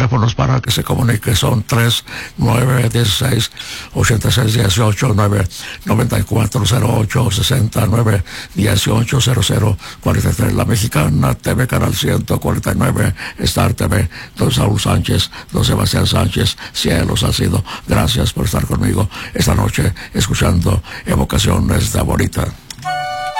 teléfonos para que se comunique son 3-9-16-86-18, 9-94-08-69-18-00-43. La Mexicana TV, Canal 149, Star TV, don Saúl Sánchez, don Sebastián Sánchez, cielos ha sido. Gracias por estar conmigo esta noche escuchando Evocaciones de Bonita.